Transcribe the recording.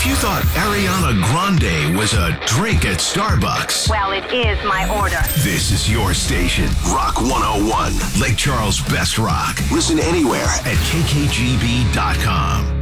you thought Ariana Grande was a drink at Starbucks, Well, it is my order. this is your station. Rock 101, Lake Charles Best Rock. Listen anywhere at kkgb.com.